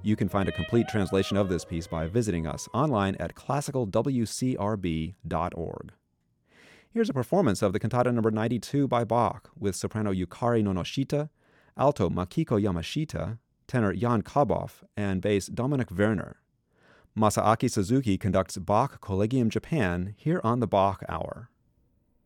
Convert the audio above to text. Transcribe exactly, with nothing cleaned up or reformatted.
You can find a complete translation of this piece by visiting us online at classical w c r b dot org. Here's a performance of the cantata number ninety-two by Bach with soprano Yukari Nonoshita, alto Makiko Yamashita, tenor Jan Kaboff, and bass Dominic Werner. Masaaki Suzuki conducts Bach Collegium Japan here on the Bach Hour.